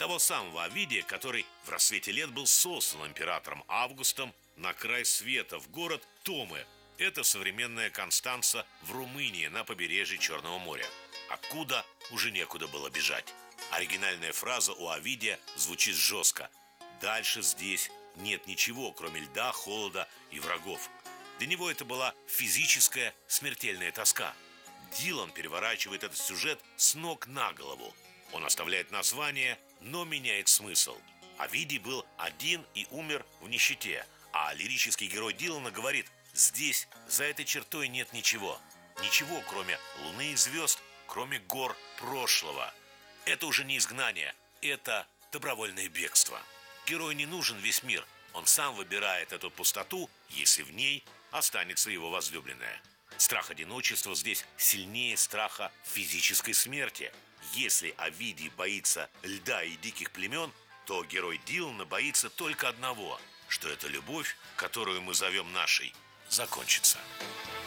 Того самого Овидия, который в рассвете лет был сослан императором Августом на край света, в город Томы. Это современная Констанца в Румынии, на побережье Черного моря. Откуда уже некуда было бежать. Оригинальная фраза у Овидия звучит жестко: «Дальше здесь нет ничего, кроме льда, холода и врагов». Для него это была физическая смертельная тоска. Дилан переворачивает этот сюжет с ног на голову. Он оставляет название, но меняет смысл. Овидий был один и умер в нищете, а лирический герой Дилана говорит: здесь, за этой чертой, нет ничего. Ничего, кроме луны и звезд, кроме гор прошлого. Это уже не изгнание, это добровольное бегство. Герою не нужен весь мир, он сам выбирает эту пустоту, если в ней останется его возлюбленная. Страх одиночества здесь сильнее страха физической смерти. Если Овидий боится льда и диких племен, то герой Дилана боится только одного: что эта любовь, которую мы зовем нашей, закончится.